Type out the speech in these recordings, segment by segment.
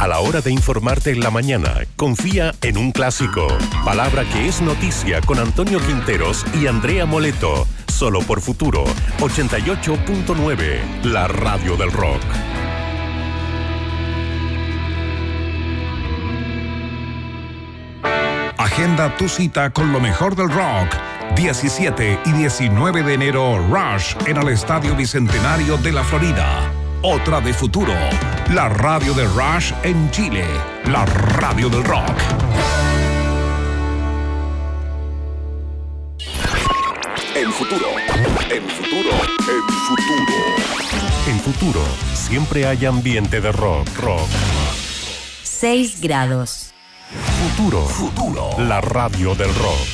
A la hora de informarte en la mañana, confía en un clásico. Palabra que es noticia con Antonio Quinteros y Andrea Moleto. Solo por Futuro 88.9, la radio del rock. Agenda tu cita con lo mejor del rock. 17 y 19 de enero, Rush en el Estadio Bicentenario de la Florida. Otra de Futuro, la radio de Rush en Chile, la radio del rock. En Futuro. En Futuro, siempre hay ambiente de rock. 6 grados. Futuro, la radio del rock.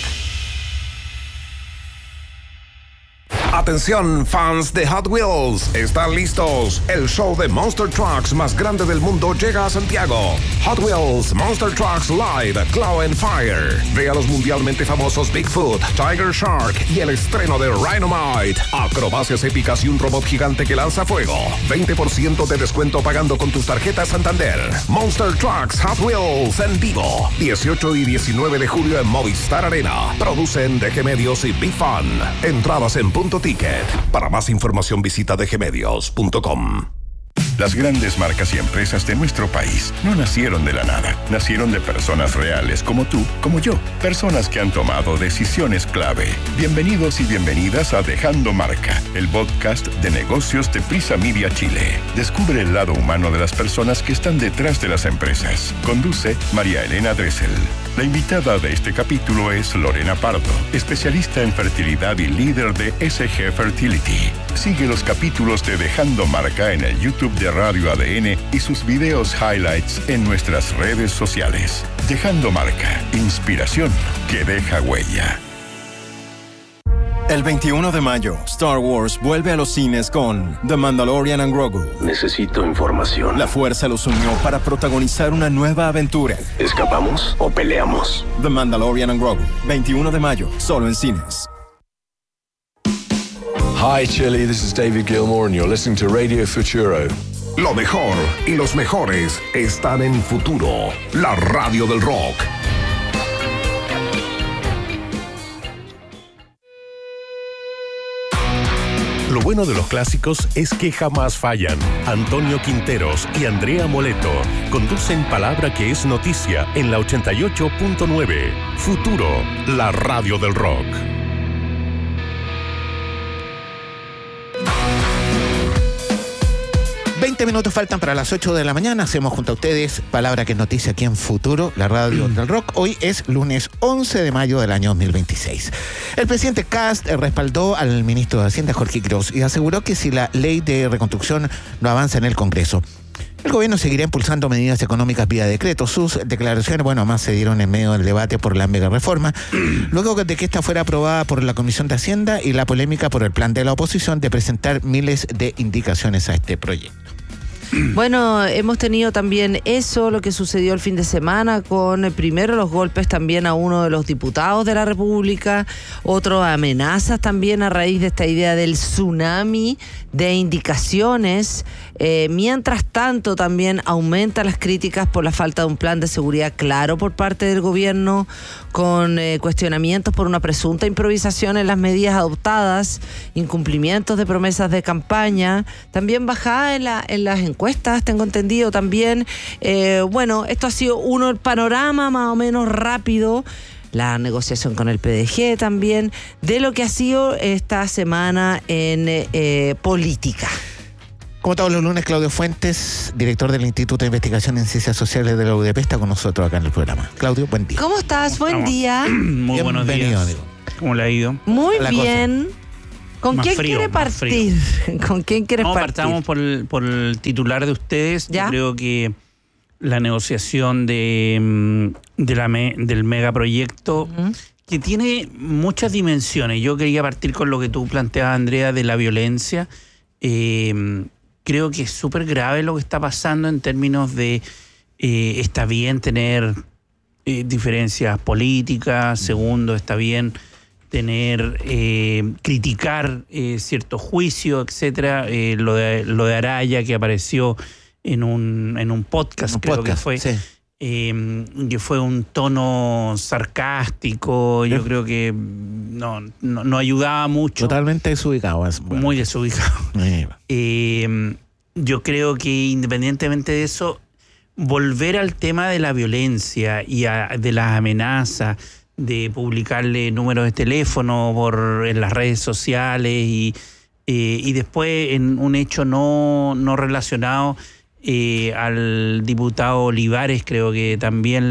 Atención, fans de Hot Wheels, ¿están listos? El show de Monster Trucks más grande del mundo llega a Santiago. Hot Wheels Monster Trucks Live Claw and Fire. Ve a los mundialmente famosos Bigfoot, Tiger Shark y el estreno de Rhinomite. Acrobacias épicas y un robot gigante que lanza fuego. 20% de descuento pagando con tus tarjetas Santander. Monster Trucks Hot Wheels en vivo. 18 y 19 de julio en Movistar Arena. Producen DG Medios y Big Fun. Entradas en Punto Ticket. Para más información visita dgmedios.com. Las grandes marcas y empresas de nuestro país no nacieron de la nada. Nacieron de personas reales como tú, como yo. Personas que han tomado decisiones clave. Bienvenidos y bienvenidas a Dejando Marca, el podcast de negocios de Prisa Media Chile. Descubre el lado humano de las personas que están detrás de las empresas. Conduce María Elena Dressel. La invitada de este capítulo es Lorena Pardo, especialista en fertilidad y líder de SG Fertility. Sigue los capítulos de Dejando Marca en el YouTube de Radio ADN y sus videos highlights en nuestras redes sociales. Dejando Marca, inspiración que deja huella. El 21 de mayo, Star Wars vuelve a los cines con The Mandalorian and Grogu. Necesito información. La Fuerza los unió para protagonizar una nueva aventura. ¿Escapamos o peleamos? The Mandalorian and Grogu, 21 de mayo, solo en cines. Hi Chile, this is David Gilmour and you're listening to Radio Futuro. Lo mejor y los mejores están en Futuro, la radio del rock. Lo bueno de los clásicos es que jamás fallan. Antonio Quinteros y Andrea Moleto conducen Palabra que es noticia en la 88.9. Futuro, la radio del rock. 20 minutos faltan para las 8 de la mañana. Hacemos junto a ustedes Palabra que es noticia aquí en Futuro, la radio del rock. Hoy es lunes 11 de mayo del año 2026. El presidente Kast respaldó al ministro de Hacienda, Jorge Gros, y aseguró que si la ley de reconstrucción no avanza en el Congreso, el gobierno seguirá impulsando medidas económicas vía decreto. Sus declaraciones, más se dieron en medio del debate por la mega reforma, luego de que esta fuera aprobada por la Comisión de Hacienda y la polémica por el plan de la oposición de presentar miles de indicaciones a este proyecto. Bueno, hemos tenido también eso, lo que sucedió el fin de semana con primero los golpes también a uno de los diputados de la República, otras amenazas también a raíz de esta idea del tsunami de indicaciones. Mientras tanto también aumentan las críticas por la falta de un plan de seguridad claro por parte del gobierno, con cuestionamientos por una presunta improvisación en las medidas adoptadas, incumplimientos de promesas de campaña, también bajada en las encuestas, tengo entendido también. Esto ha sido el panorama más o menos rápido, la negociación con el PDG también, de lo que ha sido esta semana en política. Como todos los lunes, Claudio Fuentes, director del Instituto de Investigación en Ciencias Sociales de la UDP, está con nosotros acá en el programa. Claudio, buen día. ¿Cómo estás? Buen día. Muy buenos días. Amigo. ¿Cómo le ha ido? Muy bien. ¿Con quién quiere partir? ¿Con quién quieres partir? Partamos por el titular de ustedes. ¿Ya? Yo creo que la negociación del megaproyecto, que tiene muchas dimensiones. Yo quería partir con lo que tú planteabas, Andrea, de la violencia. Creo que es súper grave lo que está pasando en términos de está bien tener diferencias políticas. Segundo, está bien criticar ciertos juicios, etcétera. Lo de Araya, que apareció en un podcast, que fue. Sí. Que fue un tono sarcástico, yo creo que no ayudaba mucho. Totalmente desubicado. Bueno. Muy desubicado. Yo creo que independientemente de eso, volver al tema de la violencia y de las amenazas, de publicarle números de teléfono en las redes sociales y después en un hecho no relacionado, al diputado Olivares, creo que también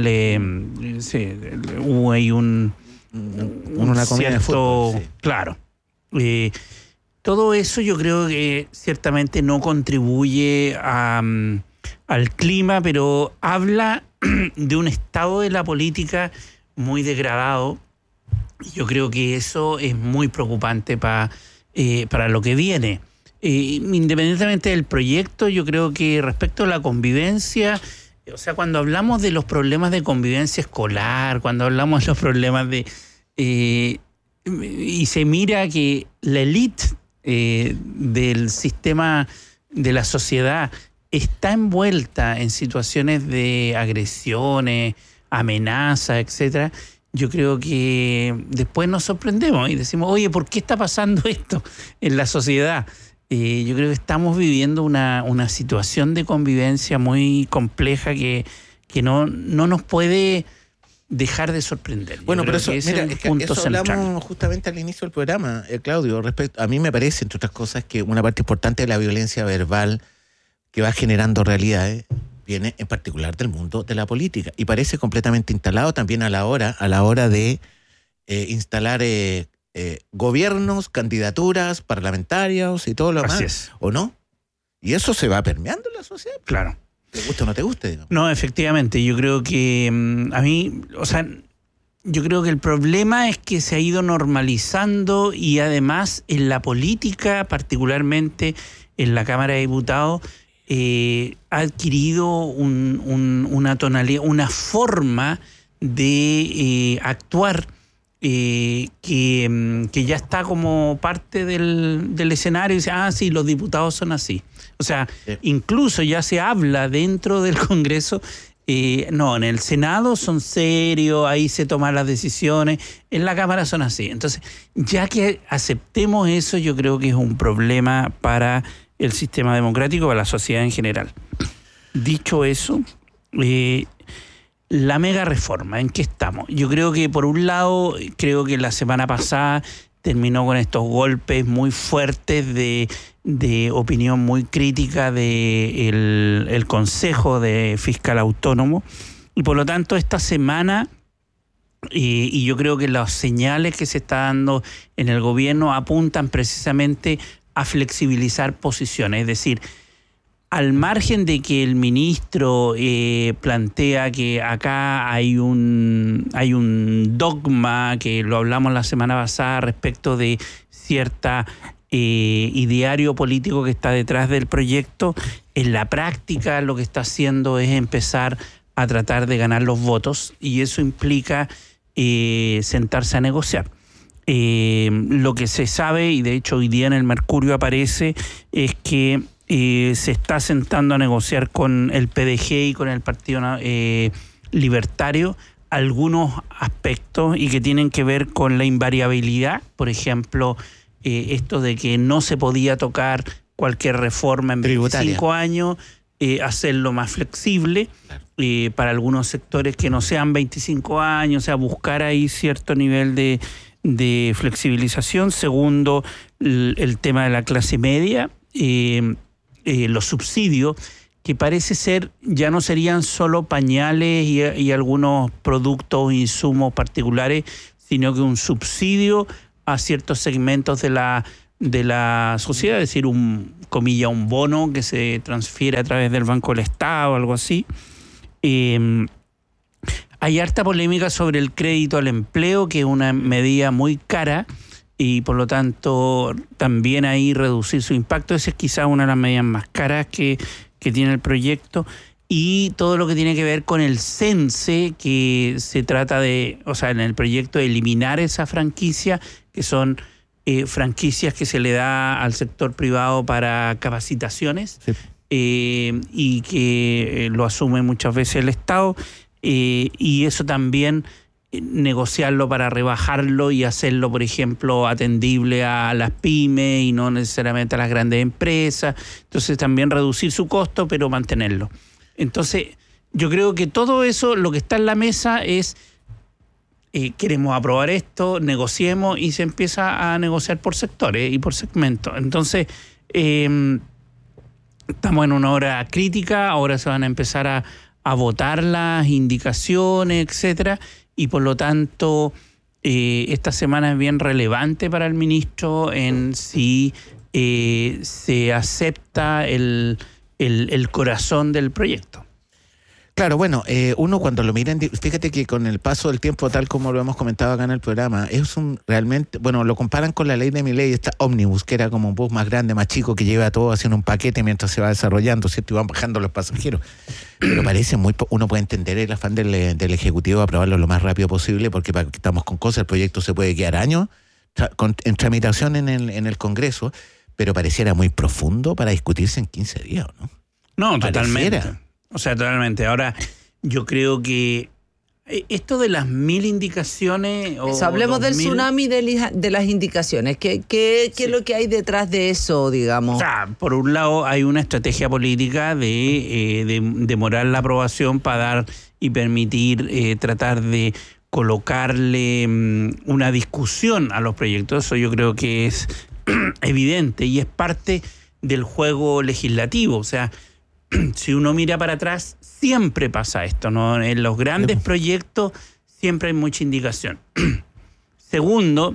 hubo ahí una comida de fútbol, sí. Claro. Todo eso yo creo que ciertamente no contribuye al clima, pero habla de un estado de la política muy degradado. Yo creo que eso es muy preocupante para lo que viene. Independientemente del proyecto, yo creo que respecto a la convivencia, o sea, cuando hablamos de los problemas de convivencia escolar, cuando hablamos de los problemas y se mira que la élite del sistema de la sociedad está envuelta en situaciones de agresiones, amenazas, etcétera, yo creo que después nos sorprendemos y decimos, oye, ¿por qué está pasando esto en la sociedad? Yo creo que estamos viviendo una situación de convivencia muy compleja que no nos puede dejar de sorprender. Bueno, pero eso, mira, eso hablamos justamente al inicio del programa, Claudio. A mí me parece, entre otras cosas, que una parte importante de la violencia verbal que va generando realidades viene en particular del mundo de la política y parece completamente instalado también a la hora de instalar gobiernos, candidaturas parlamentarias y todo lo demás, ¿o no? Y eso se va permeando en la sociedad. Claro. ¿Te gusta o no te guste? Digamos. No, efectivamente, yo creo que a mí, yo creo que el problema es que se ha ido normalizando y además en la política, particularmente en la Cámara de Diputados, ha adquirido una tonalidad, una forma de actuar que ya está como parte del escenario y dice, sí, los diputados son así. O sea, incluso ya se habla dentro del Congreso, en el Senado son serios, ahí se toman las decisiones, en la Cámara son así. Entonces, ya que aceptemos eso, yo creo que es un problema para el sistema democrático, para la sociedad en general. Dicho eso, la mega reforma, ¿en qué estamos? Yo creo que por un lado, creo que la semana pasada terminó con estos golpes muy fuertes de opinión muy crítica del Consejo de Fiscal Autónomo y por lo tanto esta semana y yo creo que las señales que se está dando en el gobierno apuntan precisamente a flexibilizar posiciones, es decir, al margen de que el ministro plantea que acá hay un dogma, que lo hablamos la semana pasada respecto de cierta ideario político que está detrás del proyecto, en la práctica lo que está haciendo es empezar a tratar de ganar los votos y eso implica sentarse a negociar. Lo que se sabe, y de hecho hoy día en el Mercurio aparece, es que se está sentando a negociar con el PDG y con el Partido Libertario algunos aspectos y que tienen que ver con la invariabilidad, por ejemplo, esto de que no se podía tocar cualquier reforma en 25 años, hacerlo más flexible para algunos sectores que no sean 25 años, o sea, buscar ahí cierto nivel de flexibilización. Segundo, el tema de la clase media, los subsidios, que parece ser ya no serían solo pañales y algunos productos o insumos particulares, sino que un subsidio a ciertos segmentos de la sociedad, es decir, un bono que se transfiere a través del Banco del Estado, algo así. Hay harta polémica sobre el crédito al empleo, que es una medida muy cara y por lo tanto también ahí reducir su impacto. Esa es quizás una de las medidas más caras que tiene el proyecto. Y todo lo que tiene que ver con el CENSE, que se trata de, en el proyecto de eliminar esa franquicia, que son franquicias que se le da al sector privado para capacitaciones. Sí. y que lo asume muchas veces el Estado, y eso también negociarlo para rebajarlo y hacerlo, por ejemplo, atendible a las pymes y no necesariamente a las grandes empresas. Entonces también reducir su costo, pero mantenerlo. Entonces yo creo que todo eso, lo que está en la mesa es, queremos aprobar esto, negociemos, y se empieza a negociar por sectores y por segmentos. Entonces estamos en una hora crítica, ahora se van a empezar a votar las indicaciones, etcétera, y por lo tanto esta semana es bien relevante para el ministro en si se acepta el corazón del proyecto. Claro, bueno, uno cuando lo miran, fíjate que con el paso del tiempo, tal como lo hemos comentado acá en el programa, es realmente, bueno, lo comparan con la ley de Milei, esta ómnibus, que era como un bus más grande, más chico, que lleva todo haciendo un paquete mientras se va desarrollando, ¿cierto? Y van bajando los pasajeros. Pero parece uno puede entender el afán del Ejecutivo de aprobarlo lo más rápido posible, porque estamos con cosas, el proyecto se puede quedar años en tramitación en el Congreso, pero pareciera muy profundo para discutirse en 15 días, ¿no? No, Pareciera. totalmente. O sea, totalmente. Ahora, yo creo que esto de las 1000 indicaciones... Eso, hablemos del tsunami de las indicaciones. ¿Qué es lo que hay detrás de eso, digamos? O sea, por un lado hay una estrategia política de demorar la aprobación para dar y permitir tratar de colocarle una discusión a los proyectos. Eso yo creo que es evidente y es parte del juego legislativo. O sea, si uno mira para atrás, siempre pasa esto, ¿no? En los grandes proyectos siempre hay mucha indicación. Segundo,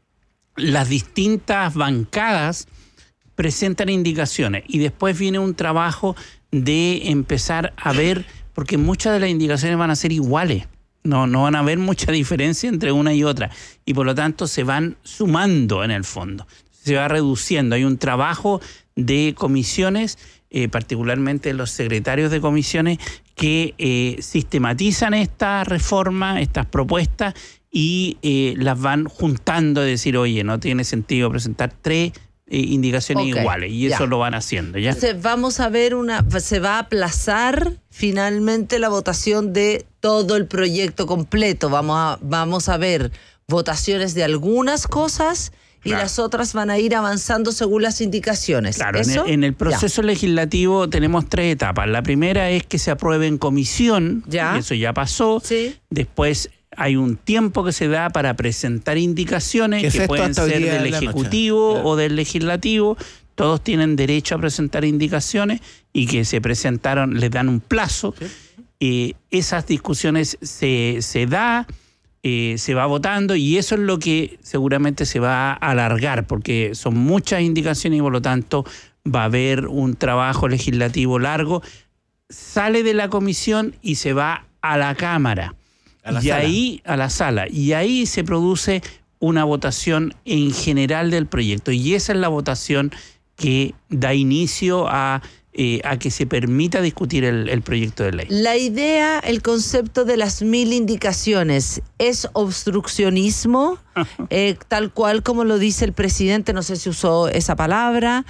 las distintas bancadas presentan indicaciones y después viene un trabajo de empezar a ver, porque muchas de las indicaciones van a ser iguales. No van a haber mucha diferencia entre una y otra, y por lo tanto se van sumando en el fondo. Se va reduciendo. Hay un trabajo de comisiones, particularmente los secretarios de comisiones, que sistematizan esta reforma, estas propuestas, y las van juntando, de decir, oye, no tiene sentido presentar 3 indicaciones iguales, y eso lo van haciendo, ¿ya? Entonces vamos a ver se va a aplazar finalmente la votación de todo el proyecto completo. Vamos a ver votaciones de algunas cosas y las otras van a ir avanzando según las indicaciones. Claro, en el proceso legislativo tenemos 3 etapas. La primera es que se apruebe en comisión, eso ya pasó. Sí. Después hay un tiempo que se da para presentar indicaciones que pueden ser del Ejecutivo o del Legislativo. Todos tienen derecho a presentar indicaciones y que se presentaron, les dan un plazo. Sí. Esas discusiones se da. Se va votando, y eso es lo que seguramente se va a alargar, porque son muchas indicaciones y por lo tanto va a haber un trabajo legislativo largo. Sale de la comisión y se va a la Cámara, a la sala, y ahí se produce una votación en general del proyecto, y esa es la votación que da inicio a que se permita discutir el proyecto de ley. La idea, el concepto de las 1000 indicaciones, ¿es obstruccionismo? Tal cual como lo dice el presidente, no sé si usó esa palabra,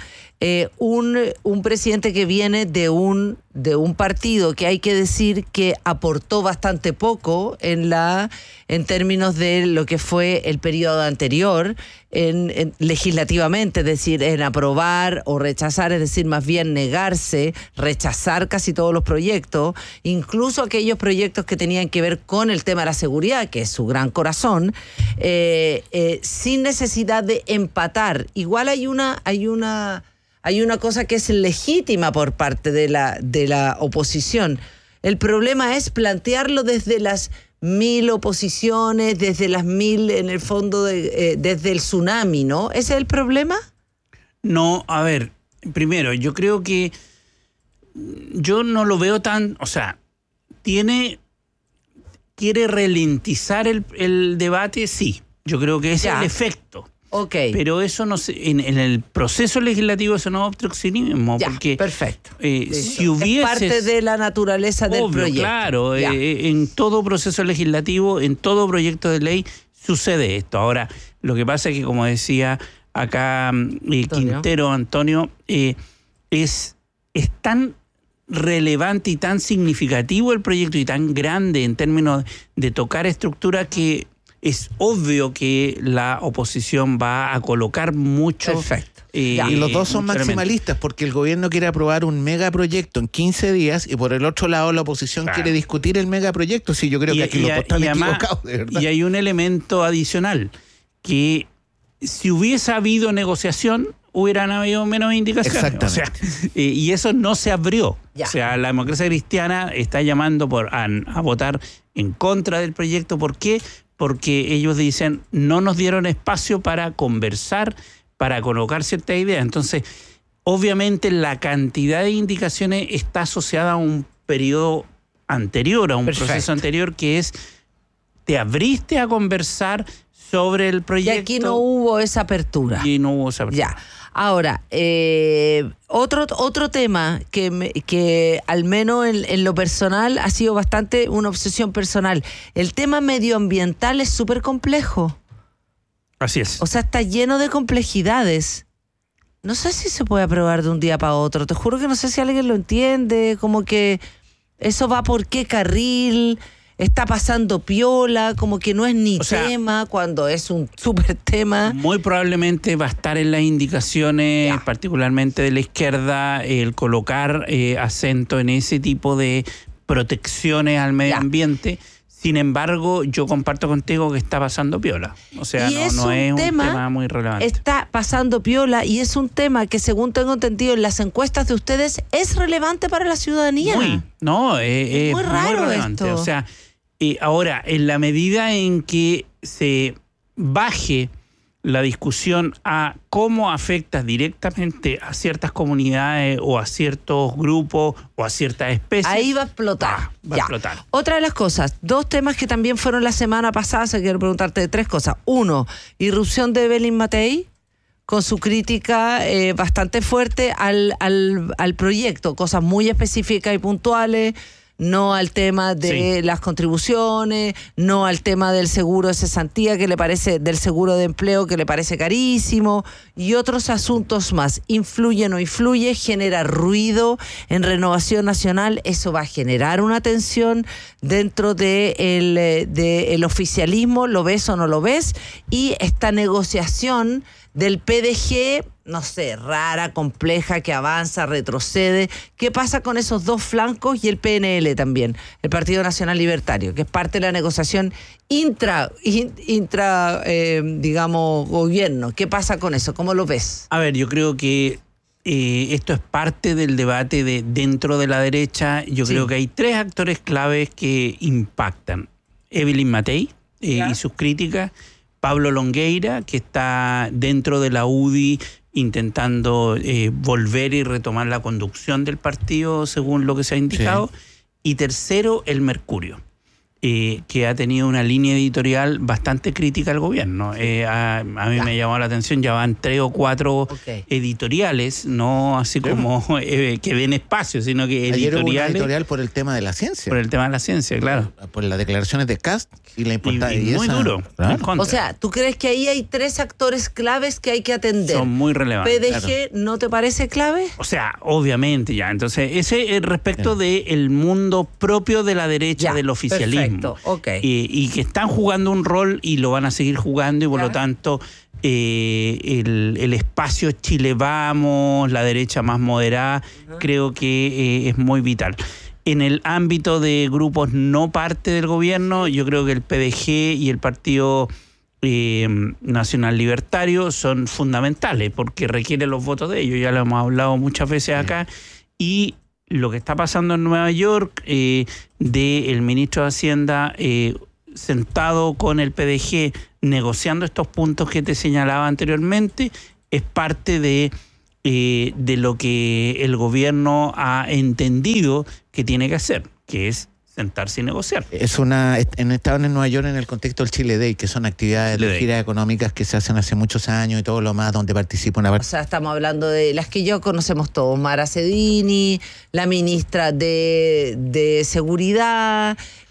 un presidente que viene de un partido que hay que decir que aportó bastante poco en términos de lo que fue el periodo anterior, legislativamente, es decir, en aprobar o rechazar, es decir, más bien negarse, rechazar casi todos los proyectos, incluso aquellos proyectos que tenían que ver con el tema de la seguridad, que es su gran corazón, sin necesidad de empatar. Igual hay una cosa que es legítima por parte de la oposición. El problema es plantearlo desde las 1000 oposiciones, desde las 1000, en el fondo, desde el tsunami, ¿no? ¿Ese es el problema? No, a ver, primero, yo creo que yo no lo veo tan, o sea, quiere ralentizar el debate, sí. Yo creo que ese es el efecto. Okay. Pero eso no en el proceso legislativo eso no es obstruccionismo. Porque, perfecto. Si hubiese... Es parte de la naturaleza del proyecto. Claro, en todo proceso legislativo, en todo proyecto de ley sucede esto. Ahora, lo que pasa es que, como decía acá Antonio. es tan relevante y tan significativo el proyecto y tan grande en términos de tocar estructura que es obvio que la oposición va a colocar mucho. Perfecto. Y los dos son maximalistas porque el gobierno quiere aprobar un megaproyecto en 15 días y por el otro lado la oposición quiere discutir el megaproyecto. Sí, yo creo que aquí los dos están equivocados, de verdad. Y hay un elemento adicional, que si hubiese habido negociación, hubieran habido menos indicaciones. Exactamente. O sea, y eso no se abrió. Ya. O sea, la democracia cristiana está llamando a votar en contra del proyecto. ¿Por qué? Porque ellos dicen, no nos dieron espacio para conversar, para colocar ciertas ideas. Entonces, obviamente la cantidad de indicaciones está asociada a un periodo anterior, a un proceso anterior, que es, te abriste a conversar sobre el proyecto. Y aquí no hubo esa apertura. Y no hubo esa apertura. Ya. Ahora, otro tema que al menos en lo personal ha sido bastante una obsesión personal. El tema medioambiental es súper complejo. Así es. O sea, está lleno de complejidades. No sé si se puede aprobar de un día para otro. Te juro que no sé si alguien lo entiende. Como que eso va por qué carril, está pasando piola, como que no es ni tema cuando es un súper tema. Muy probablemente va a estar en las indicaciones, particularmente de la izquierda, el colocar acento en ese tipo de protecciones al medio ambiente. Sin embargo, yo comparto contigo que está pasando piola. O sea, no es un tema muy relevante. Está pasando piola y es un tema que, según tengo entendido en las encuestas de ustedes, es relevante para la ciudadanía. Es muy raro relevante. Esto. O sea, ahora, en la medida en que se baje la discusión a cómo afecta directamente a ciertas comunidades o a ciertos grupos o a ciertas especies. Ahí va a explotar. Va a explotar. Otra de las cosas, dos temas que también fueron la semana pasada, quiero preguntarte de tres cosas. Uno, irrupción de Evelyn Matei con su crítica bastante fuerte al proyecto, cosas muy específicas y puntuales. No al tema de las contribuciones, no al tema del seguro de cesantía que le parece, del seguro de empleo que le parece carísimo y otros asuntos más. ¿Influye o no influye? ¿Genera ruido en Renovación Nacional? Eso va a generar una tensión dentro del oficialismo. ¿Lo ves o no lo ves? Y esta negociación del PDG, no sé, rara, compleja, que avanza, retrocede. ¿Qué pasa con esos dos flancos y el PNL también, el Partido Nacional Libertario, que es parte de la negociación digamos, gobierno? ¿Qué pasa con eso? ¿Cómo lo ves? A ver, yo creo que esto es parte del debate dentro de la derecha. Yo creo que hay tres actores claves que impactan. Evelyn Matei y sus críticas. Pablo Longueira, que está dentro de la UDI intentando volver y retomar la conducción del partido según lo que se ha indicado. Y tercero, el Mercurio, que ha tenido una línea editorial bastante crítica al gobierno. A mí me llamó la atención, ya van 3 o 4 editoriales, no así como que den espacio, sino que ayer editoriales. Hubo una editorial por el tema de la ciencia. Por el tema de la ciencia, claro. Por las declaraciones de Kast y la importancia. Y muy duro. Claro. O sea, ¿tú crees que ahí hay tres actores claves que hay que atender? Son muy relevantes. ¿PDG no te parece clave? O sea, obviamente ya. Entonces, ese es respecto del mundo propio de la derecha, del oficialismo. Perfecto, y que están jugando un rol y lo van a seguir jugando y por lo tanto el espacio Chile Vamos, la derecha más moderada, creo que es muy vital. En el ámbito de grupos no parte del gobierno, yo creo que el PDG y el Partido Nacional Libertario son fundamentales porque requieren los votos de ellos, ya lo hemos hablado muchas veces acá, y lo que está pasando en Nueva York, del ministro de Hacienda sentado con el PDG negociando estos puntos que te señalaba anteriormente, es parte de lo que el gobierno ha entendido que tiene que hacer, que es sentarse y negociar. Estaban en Nueva York en el contexto del Chile Day, que son actividades de giras económicas que se hacen hace muchos años y todo lo más, donde participa una... O sea, estamos hablando de las que yo conocemos todos, Mara Cedini, la ministra de Seguridad,